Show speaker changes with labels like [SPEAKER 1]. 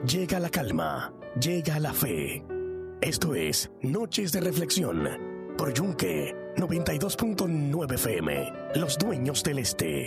[SPEAKER 1] llega la calma, llega la fe. Esto es Noches de Reflexión por Yunque 92.9 FM, Los Dueños del Este.